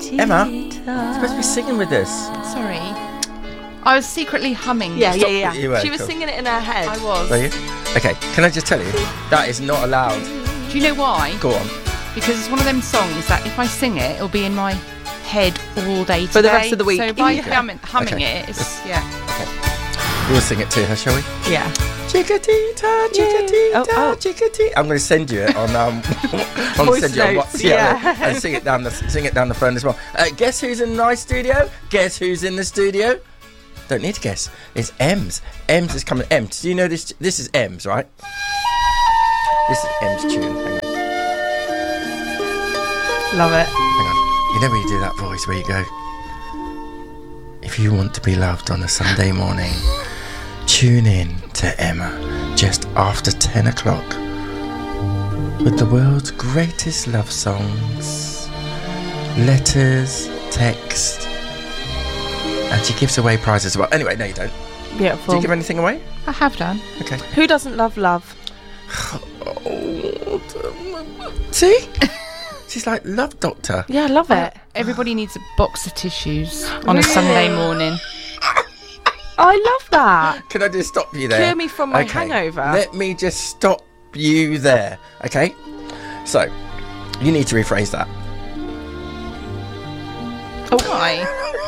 Emma, you're supposed to be singing with us. Sorry. I was secretly humming. Yeah. She was singing it in her head. I was. Were you? Okay, can I just tell you, that is not allowed. Do you know why? Go on. Because it's one of them songs that if I sing it, it'll be in my head all day today. For the rest of the week. So by humming it, it's, Okay. We'll sing it to her, shall we? Yeah. Chickatita, chickatita, chickatita. I'm going to send you it on on WhatsApp, and sing it down the phone as well. Guess who's in my studio? Guess who's in the studio? Don't need to guess. It's Ems. Ems is coming. Ems, do you know this? This is Ems, right? This is Ems' tune. Hang on. Love it. Hang on. You know when you do that voice where you go, if you want to be loved on a Sunday morning, tune in to Emma just after 10 o'clock with the world's greatest love songs, letters, text, and she gives away prizes as well. Anyway, no you don't. Beautiful. Do you give anything away? I have done. Okay. Who doesn't love love? See? She's like, love doctor. Yeah, I love it. Everybody needs a box of tissues on a Sunday morning. I love that. Can I just stop you there? Clear me from my hangover. Let me just stop you there, okay? So, you need to rephrase that. Oh, why?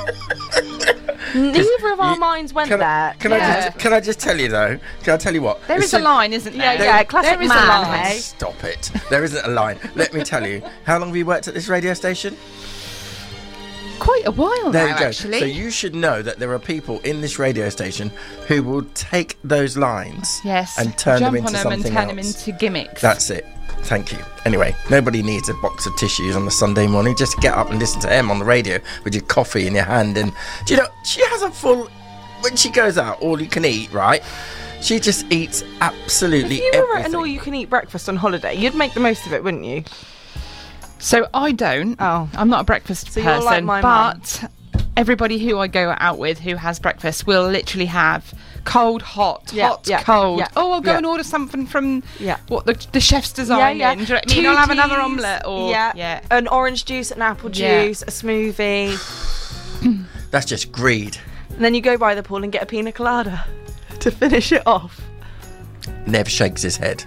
Neither of our minds went there. Can I just tell you though? Can I tell you what? There is a line, isn't there? Yeah, classic there is man, a line. hey? Stop it. There isn't a line. Let me tell you. How long have you worked at this radio station? Quite a while There now, you go. actually. So you should know that there are people in this radio station who will take those lines and turn them into something else. and turn them into gimmicks. That's it. Thank you. Anyway, nobody needs a box of tissues on a Sunday morning. Just get up and listen to Em on the radio with your coffee in your hand. And do you know, she has a full... When she goes out, all you can eat, right? She just eats absolutely If you were at everything. an all-you-can-eat breakfast on holiday, you'd make the most of it, wouldn't you? So I don't. Oh. I'm not a breakfast person. You're like my mum. but everybody who I go out with who has breakfast will literally have cold, hot, cold. Yeah, oh, I'll go and order something from what the chef's designing. Yeah. Do you know what I mean? I'll have another omelette or an orange juice, an apple juice, a smoothie. That's just greed. And then you go by the pool and get a pina colada to finish it off. Nev shakes his head.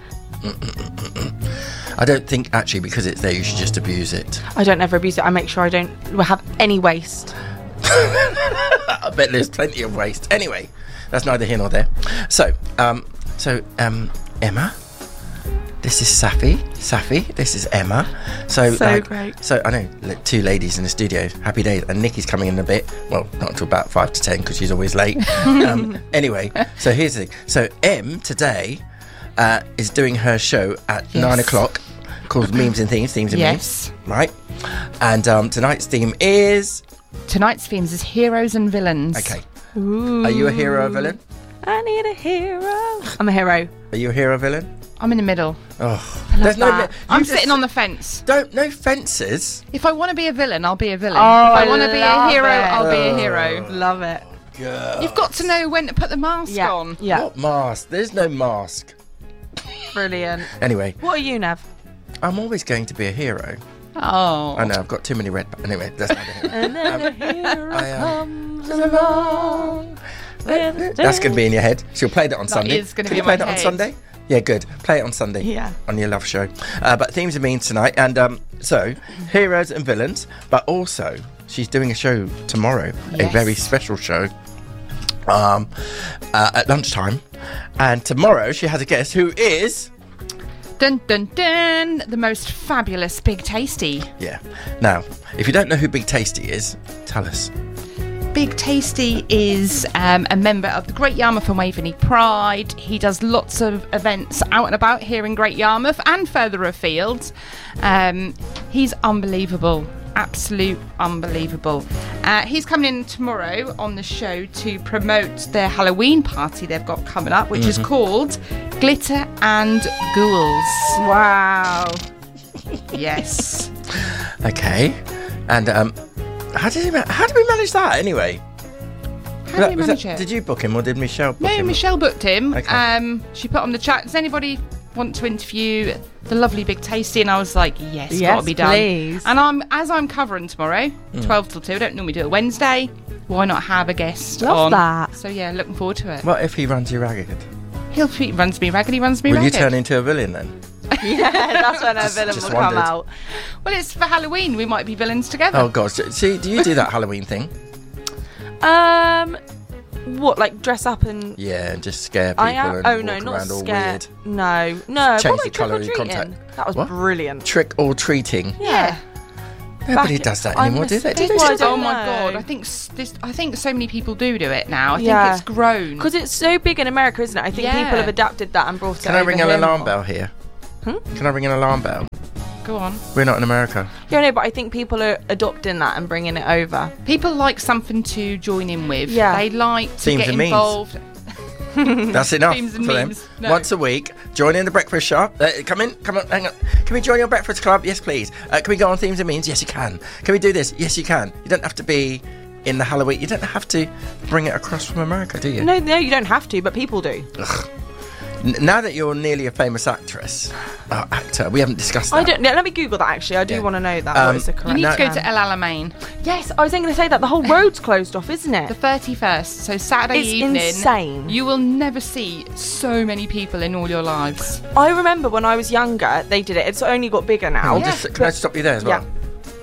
I don't think actually because it's there you should just abuse it. I don't ever abuse it. I make sure I don't have any waste. I bet there's plenty of waste. Anyway, that's neither here nor there. So, Emma, this is Safi, this is Emma. So great. So I know two ladies in the studio. Happy days. And Nikki's coming in a bit. Well, not until about 5 to 10 because she's always late. Anyway, so here's the thing. So Em today is doing her show at 9 o'clock called Memes and Themes. Themes and Memes. Right. And tonight's theme is... Tonight's themes is heroes and villains. Okay. Ooh. Are you a hero or villain? I need a hero. I'm a hero. Are you a hero or villain? I'm in the middle. Oh, there's no. I'm sitting on the fence. No fences. If I want to be a villain, I'll be a villain. Oh, if I want to be a hero, I'll be a hero. Love it. Girl. You've got to know when to put the mask on. Yeah. What mask? There's no mask. Brilliant. Anyway. What are you, Nev? I'm always going to be a hero. Oh. I know, I've got too many red... Anyway, that's not a hero. And then a hero comes along. That's going to be in your head. She'll play that on Sunday. Is going to Can be you in play my that on head. Sunday? Yeah, good. Play it on Sunday. Yeah. On your love show. But themes and means tonight. And so, heroes and villains. But also, she's doing a show tomorrow. A very special show. At lunchtime. And tomorrow, she has a guest who is... Dun dun dun! The most fabulous Big Tasty. Yeah. Now, if you don't know who Big Tasty is, tell us. Big Tasty is a member of the Great Yarmouth and Waveney Pride. He does lots of events out and about here in Great Yarmouth and further afield. He's unbelievable. Absolute unbelievable. He's coming in tomorrow on the show to promote their Halloween party they've got coming up, which is called Glitter and Ghouls. Wow. Yes. Okay. And how did we manage that anyway? How did we manage it? Did you book him or did Michelle book him? No, Michelle booked him. Okay. She put on the chat, does anybody want to interview the lovely Big Tasty, and I was like, yes, Yes, gotta be done. please. And I'm covering tomorrow, 12 till 2. I don't normally do it Wednesday. Why not have a guest Love on? that. So yeah, looking forward to it. What if he runs you ragged? He runs me ragged. He runs me Will you ragged. turn into a villain then? Yeah, that's when a villain just will come wondered. out. Well, it's for Halloween. We might be villains together. Oh God! See, do you do that Halloween thing? What, like dress up and... Yeah, and just scare people I am. and Oh walk no, not around all scared. weird. No. Change What, the like colour of your trick-or-treating? That was What? brilliant. Trick or treating. Yeah. Nobody Back- does that I anymore, do miss- they? did Do they I still don't Oh my know. god! I think so many people do it now. I Yeah. think it's grown. Because it's so big in America, isn't it? I think Yeah. people have adapted that and brought it Can I over ring an here alarm more. bell here? Can I ring an alarm bell? Go on. We're not in America. Yeah, no, but I think people are adopting that and bringing it over. People like something to join in with. Yeah. They like to Themes get and memes. involved. That's enough Themes and for them. memes. No. Once a week, join in the breakfast shop. Come on, hang on. Can we join your breakfast club? Yes, please. Can we go on themes and memes? Yes, you can. Can we do this? Yes, you can. You don't have to be in the Halloween. You don't have to bring it across from America, do you? No, you don't have to, but people do. Now that you're nearly a famous actor, we haven't discussed that. I don't. Let me Google that. Actually, I do Yeah. want to know that. What is the You correct? need No. to go to El Alamein. Yes, I was going to say that the whole road's closed off, isn't The it? 31st, so Saturday It's evening. insane. You will never see so many people in all your lives. I remember when I was younger, they did it. It's only got bigger now. Can I stop you there as well?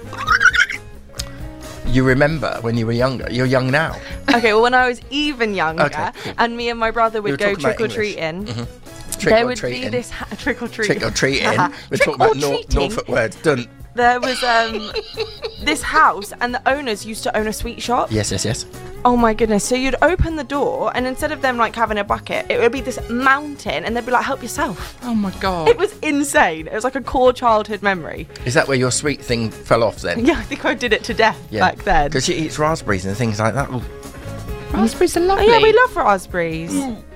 You remember when you were younger? You're young now. Okay, well, when I was even younger, Okay, cool. and me and my brother You were would go talking about trick or treating, Trick there or would treating. be this trick or treat. Trick or treating. We're talking about Norfolk words. Done. There was this house, and the owners used to own a sweet shop. Yes. Oh my goodness! So you'd open the door, and instead of them like having a bucket, it would be this mountain, and they'd be like, "Help yourself." Oh my god. It was insane. It was like a core childhood memory. Is that where your sweet thing fell off then? Yeah, I think I did it to death back then. Because she eats raspberries and things like that. Ooh. Raspberries are Oh lovely. yeah, we love raspberries.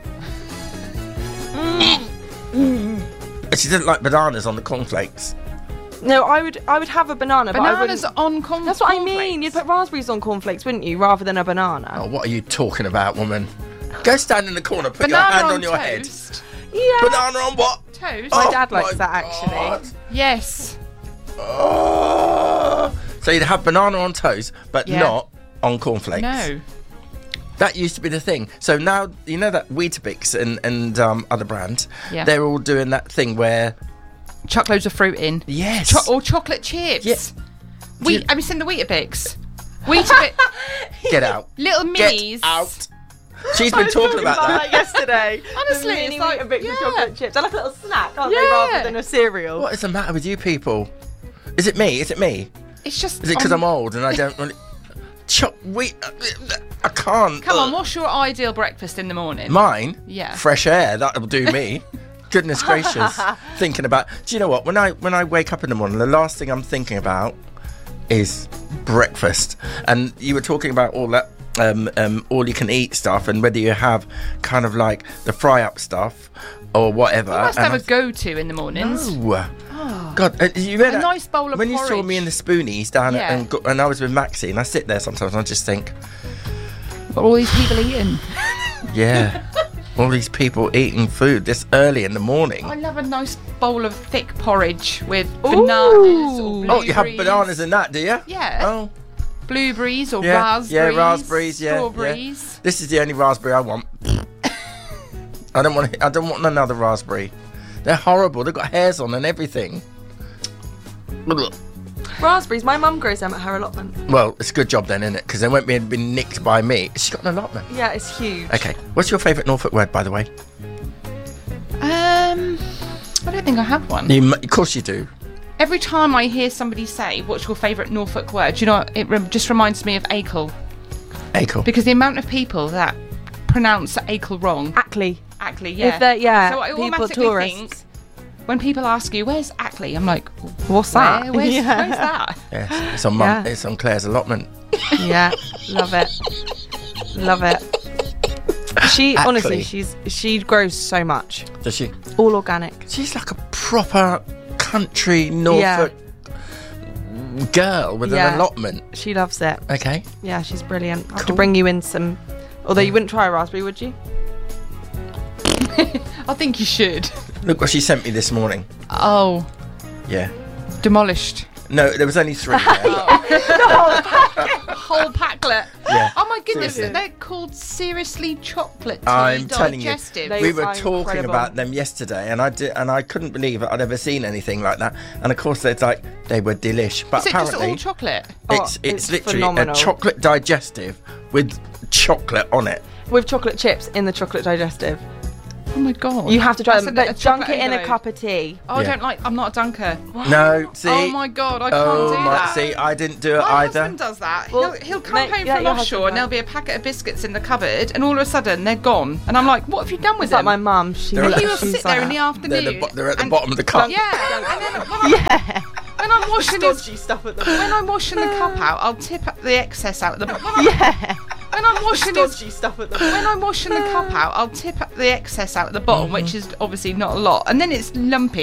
But she didn't like bananas on the cornflakes. No, I would have a banana, Bananas but I wouldn't. on corn. That's what I mean. You'd put raspberries on cornflakes, wouldn't you, rather than a banana? Oh, what are you talking about, woman? Go stand in the corner, put Banana your hand on on your toast. Yeah. head. Banana on what? Toast. My Oh dad likes my that, actually. God. Yes. Oh. So you'd have banana on toast, but Yeah. not on cornflakes. No. That used to be the thing. So now, you know that Weetabix and other brands, Yeah. they're all doing that thing where... Chuck loads of fruit in. Yes. Or chocolate chips. Yeah. Have you seen the Weetabix? Weetabix. Get out. Little minis. Get out. She's been talking about that. yesterday. Honestly, the it's mini like- Weetabix with yeah. chocolate chips. They're like a little snack, aren't they, Yeah. rather than a cereal? What is the matter with you people? Is it me? Is it me? It's just. Is it because I'm old and I don't really... I can't. Come on, what's your ideal breakfast in the morning? Mine? Yeah. Fresh air, that'll do me. Goodness gracious. Thinking about... Do you know what? When I wake up in the morning, the last thing I'm thinking about is breakfast. And you were talking about all that all you can eat stuff and whether you have kind of like the fry up stuff or whatever. You must And have a go-to in the mornings. No. God, you read A nice bowl of when you saw porridge. me in the Spoonies down Yeah. and I was with Maxie and I sit there sometimes and I just think, What are all these people eating? yeah, all these people eating food this early in the morning. I love a nice bowl of thick porridge with bananas or blueberries. Oh, you have bananas in that, do you? Yeah. Oh, Blueberries or yeah, raspberries. yeah, raspberries, yeah, Strawberries. yeah. This is the only raspberry I want. I don't want another raspberry. They're horrible. They've got hairs on and everything. Raspberries. My mum grows them at her allotment. Well, it's a good job then, isn't it? Because they won't be nicked by me. She's got an allotment. Yeah, it's huge. Okay. What's your favourite Norfolk word, by the way? I don't think I have one. Of course you do. Every time I hear somebody say, "What's your favourite Norfolk word?" you know, it just reminds me of Acle, Acle. because the amount of people that pronounce Acle wrong. Ackley. Ackley, yeah. If they're, yeah, So I people, automatically tourists. think when people ask you, "Where's Ackley?" I'm like, What's that? Where's Yeah. that? Yes, it's on Yeah. It's on Claire's allotment. Yeah, love it. Love it. She Ackley. honestly, she grows so much. Does she? All organic. She's like a proper country Norfolk girl with Yeah. an allotment. She loves it. Okay. Yeah, she's brilliant. I have to Cool. bring you in some. Although you wouldn't try a raspberry, would you? I think you should. Look what she sent me this morning. Oh, Yeah. demolished. No, there was only 3 there. Whole packlet. Yeah. Oh my goodness, Seriously. they're called Seriously Chocolate Tea I'm telling you, Digestive. They we were are talking incredible. about them yesterday, and I couldn't believe I'd ever seen anything like that. And of course, it's like they were delish, but Is it just apparently all chocolate? it's it's literally phenomenal. a chocolate digestive with chocolate on it. With chocolate chips in the chocolate digestive. Oh my god. You have to try That's them. a But dunk chocolate it in a envelope. cup of tea. Oh, I Yeah. don't like. I'm not a dunker. No, see. Oh my god, I can't do that. See, I didn't do it My either. husband does that. Well, he'll come mate, home yeah, from your offshore husband and there'll be a packet of biscuits in the cupboard, and all of a sudden they're gone. And I'm like, what have you done with It's like them? my mum. She They're And he like- will she's sit there in the like- afternoon. They're at the and- bottom of the cup. Yeah, and then when I'm washing dodgy stuff at the when I'm washing the cup out, I'll tip up the excess out of the. Yeah. When I'm washing his, Dodgy stuff at the when I'm washing the cup out, I'll tip up the excess out at the bottom, which is obviously not a lot, and then it's lumpy.